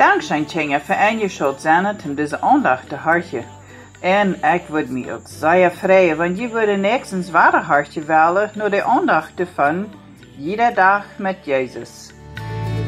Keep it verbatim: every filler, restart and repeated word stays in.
Dank zijn dingen en je zult zijn om deze aandacht te hartje. En ik word me ook zeer vrij, want je wordt niks een zware hartje willen door de aandacht te van iedere dag met Jezus.